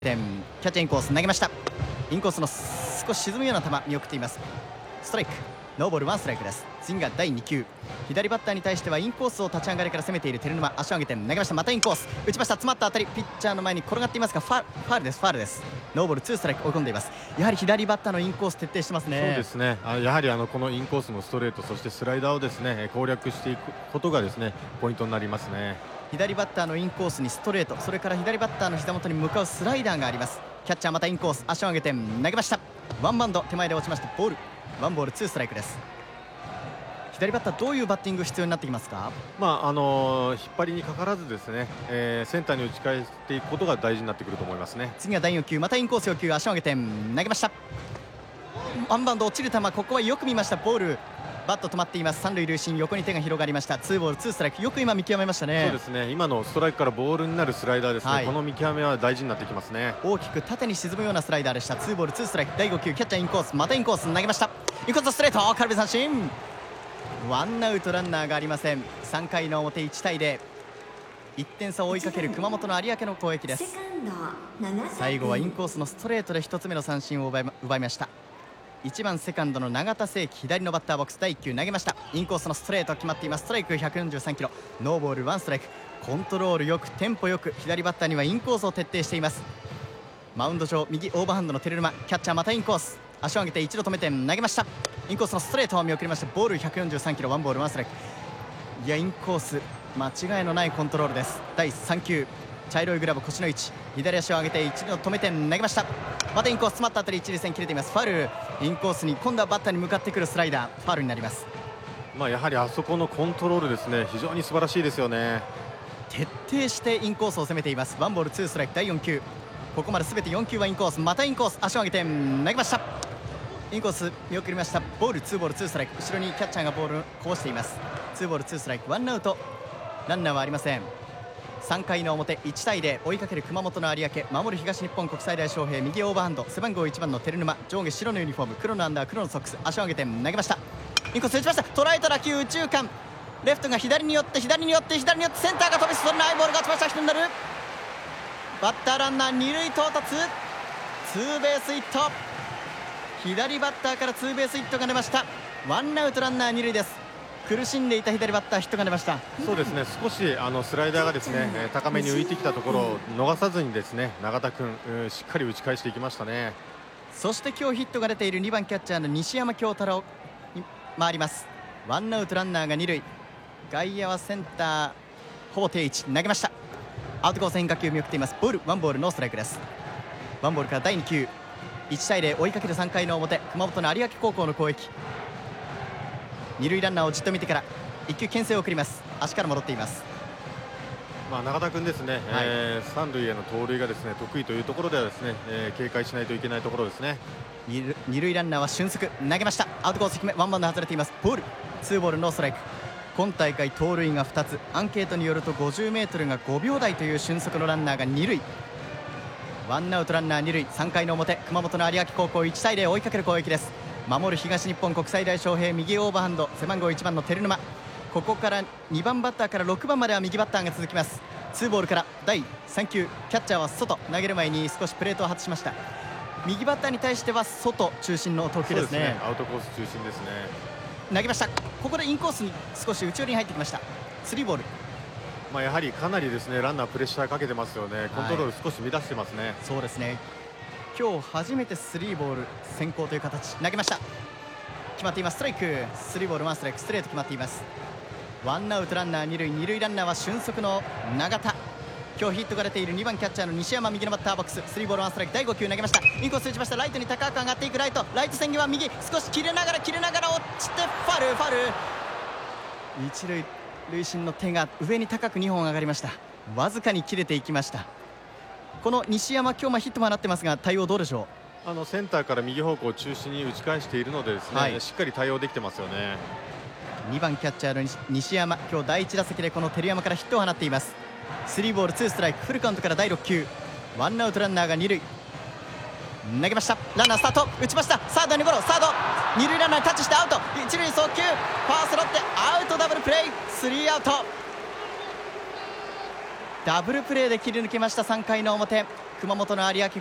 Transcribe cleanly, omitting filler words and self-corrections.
キャッチャーインコース投げました。インコースの少し沈むような球見送っています。ストライク、ノーボールワンストライクです。次が第2球、左バッターに対してはインコースを立ち上がりから攻めている照沼、足を上げて投げました。またインコース打ちました。詰まった当たり、ピッチャーの前に転がっていますがファウルです。ファウルです。ノーボールツーストライク追い込んでいます。やはり左バッターのインコース徹底してますね。 そうですね。やはりこのインコースのストレート、そしてスライダーをですね攻略していくことがですねポイントになりますね。 左バッターのインコースにストレート、それから左バッターの膝元に向かうスライダーがあります。キャッチャーまたインコース、足を上げて投げました。ワンバウンド手前で落ちました。ボール、ワンボールツーストライクです。左バッターどういうバッティング必要になってきますか？ 引っ張りにかからずですね、センターに打ち返していくことが大事になってくると思いますね。 次は第4球、またインコース要求、足を上げて投げました。ワンバウンド落ちる球、ここはよく見ました。ボール、バット止まっています。三塁塁審、横に手が広がりました。ツーボールツーストライク、よく今見極めましたね。 そうですね。今のストライクからボールになるスライダーですね、はい、この見極めは大事になってきますね。 大きく縦に沈むようなスライダーでした。ツーボールツーストライク、第5球、キャッチャーインコース、またインコース投げました。インコースストレート、空振り三振。ワンアウトランナーがありません。3回の表、1対0、1点差を追いかける熊本の有明の攻撃です。最後はインコースのストレートで1つ目の三振を奪いました。1番セカンドの永田聖輝、左のバッターボックス、第1球投げました。インコースのストレート決まっています。ストライク143キロ、ノーボールワンストライク。コントロールよくテンポよく、左バッターにはインコースを徹底しています。マウンド上、右オーバーハンドの照沼、キャッチャーまたインコース、足を上げて一度止めて投げました。インコースのストレートを見送りました。ボール143キロ、ワンボールワンストライク。いや、インコース間違いのないコントロールです。第3球、茶色いグラブ、腰の位置、左足を上げて一度止めて投げました。またインコース詰まったあたり、一塁線切れています。ファウル。インコースに今度はバッターに向かってくるスライダー、ファウルになります。 やはりあそこのコントロールですね、非常に素晴らしいですよね。 徹底してインコースを攻めています。ワンボールツーストライク、第4球、ここまで全て4球はインコース、またインコース、足を上げて投げました。インコース見送りました。ボールツーボールツーストライク、後ろにキャッチャーがボールをこぼしています。ツーボールツーストライク、ワンアウトランナーはありません。3回の表、1対0、追いかける熊本の有明、守る東日本国際大翔平、右オーバーハンド、背番号1番の照沼、上下白のユニフォーム、黒のアンダー、黒のソックス、足を上げて投げました。インコース打ちました。捉えた打球、右中間、レフトが左に寄ってセンターが飛び進んだ。ボールが落ちました。ヒットになる。バッターランナー二塁到達、ツーベースヒット。左バッターからツーベースヒットが出ました。ワンアウトランナー二塁です。苦しんでいた左バッター、ヒットが出ました。 そうですね、少しスライダーがですね高めに浮いてきたところを逃さずにですね永田君、しっかり打ち返していきましたね。 そして今日ヒットが出ている2番キャッチャーの西山京太郎に回ります。ワンアウトランナーが二塁、外野はセンターほぼ定位置、投げました。アウトコース変化球見送っています。ボール、ワンボールノーストライクです。ワンボールから第2球、1対0、追いかける3回の表、熊本の有明高校の攻撃。二塁ランナーをじっと見てから1球牽制を送ります。足から戻っています。 永田君ですね、はい、三塁への盗塁がですね得意というところではですね、警戒しないといけないところですね。 二塁ランナーは俊足、投げました。アウトコース低め、ワンバウンド外れています。ボール、ツーボールノーストライク。今大会盗塁が2つ、アンケートによると 50m が5秒台という俊足のランナーが二塁。ワンアウトランナー二塁、3回の表、熊本の有明高校1対0、追いかける攻撃です。守る東日本国際大翔平、右オーバーハンド、背番号1番の照沼、ここから2番バッターから6番までは右バッターが続きます。ツーボールから第3球、キャッチャーは外、投げる前に少しプレートを外しました。右バッターに対しては外中心の投球ですね。 アウトコース中心ですね。 投げました。ここでインコースに少し内寄りに入ってきました。スリーボール。 やはりかなりですねランナープレッシャーかけてますよね。コントロール少し乱してますね、はい、 そうですね。今日初めてスリーボール先行という形、投げました。決まっています。ストライク、スリーボールワンストライク、ストレート決まっています。ワンアウトランナー二塁、二塁ランナーは俊足の永田。今日ヒットが出ている2番キャッチャーの西山、右のバッターボックス、スリーボールワンストライク、第5球投げました。インコース打ちました。ライトに高く上がっていくライト線際右、少し切れながら落ちてファウル。一塁塁審の手が上に高く2本上がりました。わずかに切れていきました。この西山、今日ヒットも放ってますが対応どうでしょう。センターから右方向を中心に打ち返しているのでですね、はい、しっかり対応できてますよね。 2番キャッチャーの西山、今日第1打席でこの照山からヒットを放っています。スリーボールツーストライク、フルカウントから第6球、ワンアウトランナーが二塁、投げました。ランナースタート、打ちました。サードにゴロ、サード二塁ランナーにタッチしてアウト、一塁送球、ファーストロッテアウト、ダブルプレー、スリーアウト。ダブルプレーで切り抜けました。3回の表、 熊本の有明